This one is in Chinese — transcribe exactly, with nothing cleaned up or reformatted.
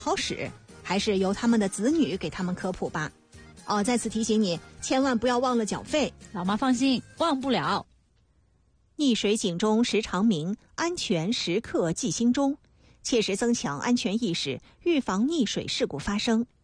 好使，还是由他们的子女给他们科普吧。哦，再次提醒你，千万不要忘了缴费。 老妈放心，忘不了。 溺水警钟时常鸣，安全时刻记心中，切实增强安全意识，预防溺水事故发生。